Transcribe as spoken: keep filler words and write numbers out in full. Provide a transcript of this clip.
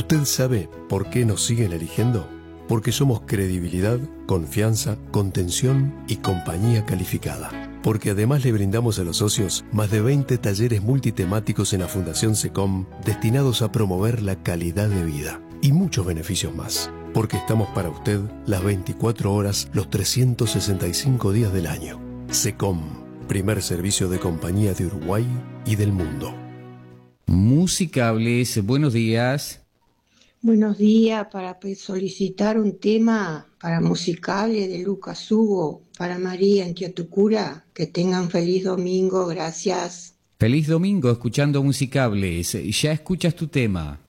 ¿Usted sabe por qué nos siguen eligiendo? Porque somos credibilidad, confianza, contención y compañía calificada. Porque además le brindamos a los socios más de veinte talleres multitemáticos en la Fundación SECOM destinados a promover la calidad de vida y muchos beneficios más. Porque estamos para usted las veinticuatro horas, los trescientos sesenta y cinco días del año. SECOM, primer servicio de compañía de Uruguay y del mundo. Musicables, buenos días. Buenos días, para solicitar un tema para Musicables de Lucas Hugo, para María en Teotucura. Que tengan feliz domingo, gracias. Feliz domingo escuchando Musicables. Ya escuchas tu tema.